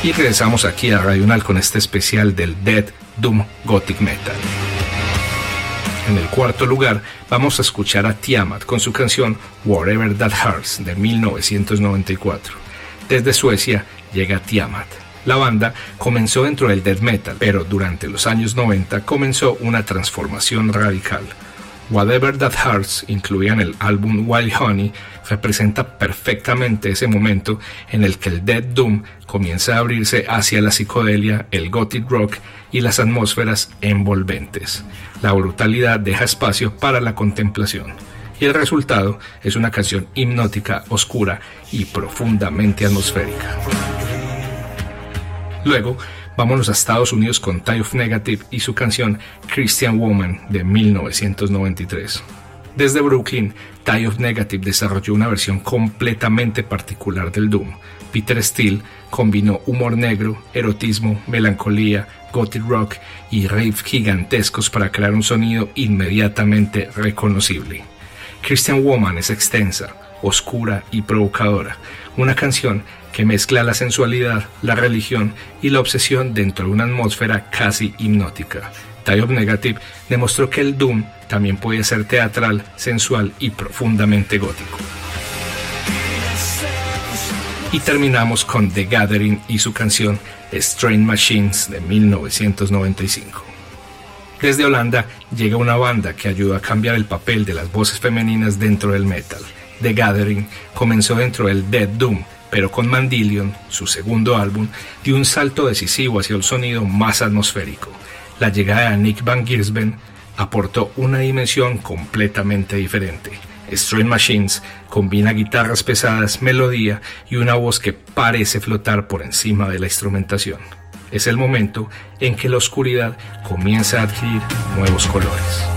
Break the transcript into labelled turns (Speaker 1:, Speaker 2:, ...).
Speaker 1: Y regresamos aquí a Radio Unal con este especial del Death Doom Gothic Metal. En el cuarto lugar vamos a escuchar a Tiamat con su canción Whatever That Hurts de 1994. Desde Suecia llega Tiamat. La banda comenzó dentro del death metal, pero durante los años 90 comenzó una transformación radical. Whatever That Hurts, incluida en el álbum Wild Honey, representa perfectamente ese momento en el que el Death Doom comienza a abrirse hacia la psicodelia, el gothic rock y las atmósferas envolventes. La brutalidad deja espacio para la contemplación, y el resultado es una canción hipnótica, oscura y profundamente atmosférica. Luego, vámonos a Estados Unidos con Tie of Negative y su canción Christian Woman de 1993. Desde Brooklyn, Tie of Negative desarrolló una versión completamente particular del Doom. Peter Steele combinó humor negro, erotismo, melancolía, gothic rock y rave gigantescos para crear un sonido inmediatamente reconocible. Christian Woman es extensa, oscura y provocadora, una canción que mezcla la sensualidad, la religión y la obsesión dentro de una atmósfera casi hipnótica. Tie of Negative demostró que el Doom también puede ser teatral, sensual y profundamente gótico. Y terminamos con The Gathering y su canción Strange Machines de 1995. Desde Holanda llega una banda que ayudó a cambiar el papel de las voces femeninas dentro del metal. The Gathering comenzó dentro del Death Doom, pero con Mandillion, su segundo álbum, dio un salto decisivo hacia el sonido más atmosférico. La llegada de Nick Van Giersben aportó una dimensión completamente diferente. Strange Machines combina guitarras pesadas, melodía y una voz que parece flotar por encima de la instrumentación. Es el momento en que la oscuridad comienza a adquirir nuevos colores.